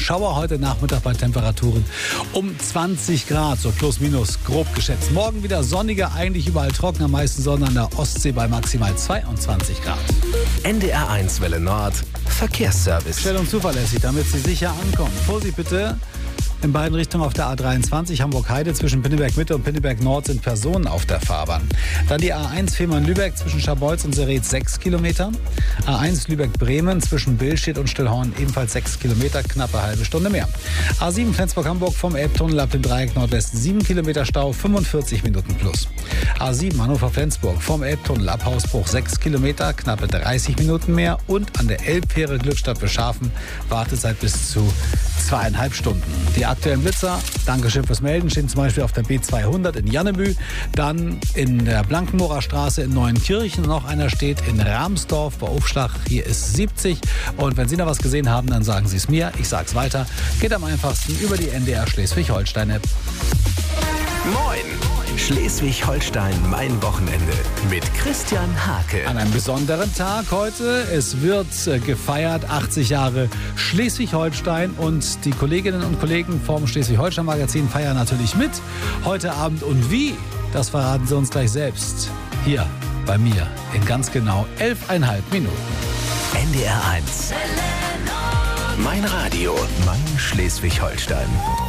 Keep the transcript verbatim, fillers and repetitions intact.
Schauer heute Nachmittag bei Temperaturen um zwanzig Grad, so plus minus grob geschätzt. Morgen wieder sonniger, eigentlich überall trocken, am meisten Sonne an der Ostsee bei maximal zweiundzwanzig Grad. N D R eins Welle Nord, Verkehrsservice. Schnell und zuverlässig, damit Sie sicher ankommen. Vorsicht bitte. In beiden Richtungen auf der A dreiundzwanzig Hamburg-Heide zwischen Pinneberg Mitte und Pinneberg Nord sind Personen auf der Fahrbahn. Dann die A eins Fehmarn-Lübeck zwischen Scharbeutz und Sereet sechs Kilometer. A eins Lübeck-Bremen zwischen Billstedt und Stillhorn ebenfalls sechs Kilometer, knappe halbe Stunde mehr. A sieben Flensburg-Hamburg vom Elbtunnel ab dem Dreieck Nordwesten sieben Kilometer Stau, fünfundvierzig Minuten plus. A sieben Hannover-Flensburg vom Elbtunnel ab Hausbruch sechs Kilometer, knappe dreißig Minuten mehr. Und an der Elbfähre Glückstadt-Beschafen Wartezeit bis zu zweieinhalb Stunden. Die aktuellen Blitzer, Dankeschön fürs Melden, stehen zum Beispiel auf der B zweihundert in Jannebü, dann in der Blankenmorer Straße in Neuenkirchen, noch einer steht in Ramsdorf bei Aufschlag, hier ist siebzig. Und wenn Sie noch was gesehen haben, dann sagen Sie es mir, ich sag's weiter. Geht am einfachsten über die N D R Schleswig-Holstein-App. Moin! Schleswig-Holstein, mein Wochenende mit Christian Hake. An einem besonderen Tag heute. Es wird gefeiert, achtzig Jahre Schleswig-Holstein. Und die Kolleginnen und Kollegen vom Schleswig-Holstein-Magazin feiern natürlich mit. Heute Abend und wie, das verraten sie uns gleich selbst. Hier bei mir in ganz genau elfeinhalb Minuten. N D R eins. Mein Radio, mein Schleswig-Holstein.